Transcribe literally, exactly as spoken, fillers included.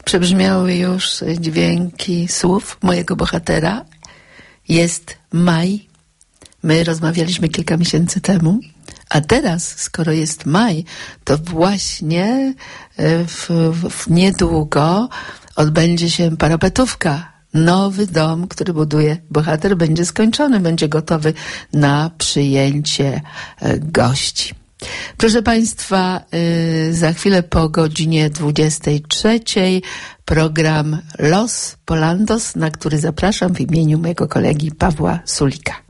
Przebrzmiały już dźwięki słów mojego bohatera. Jest maj. My rozmawialiśmy kilka miesięcy temu. A teraz, skoro jest maj, to właśnie w, w, w niedługo odbędzie się parapetówka. Nowy dom, który buduje bohater, będzie skończony, będzie gotowy na przyjęcie gości. Proszę Państwa, za chwilę po godzinie dwudziestej trzeciej program Los Polandos, na który zapraszam w imieniu mojego kolegi Pawła Sulika.